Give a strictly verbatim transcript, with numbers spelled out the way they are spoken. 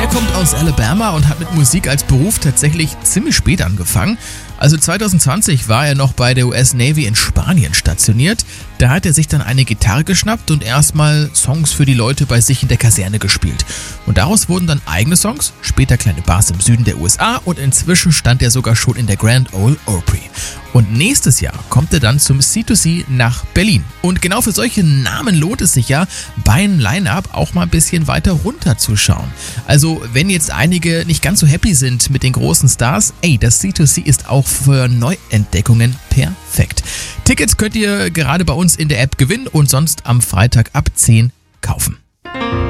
kommt aus Alabama und hat mit Musik als Beruf tatsächlich ziemlich spät angefangen. Also zwanzig zwanzig war er noch bei der U S Navy in Spanien stationiert. Da hat er sich dann eine Gitarre geschnappt und erstmal Songs für die Leute bei sich in der Kaserne gespielt. Und daraus wurden dann eigene Songs, später kleine Bars im Süden der U S A und inzwischen stand er sogar schon in der Grand Ole Opry. Und nächstes Jahr kommt er dann zum C zwei C nach Berlin. Und genau für solche Namen lohnt es sich ja, bei einem Line-Up auch mal ein bisschen weiter runterzuschauen. Also wenn jetzt einige nicht ganz so happy sind mit den großen Stars, ey, das C zwei C ist auch für Neuentdeckungen perfekt. Tickets könnt ihr gerade bei uns in der App gewinnen und sonst am Freitag ab zehn kaufen.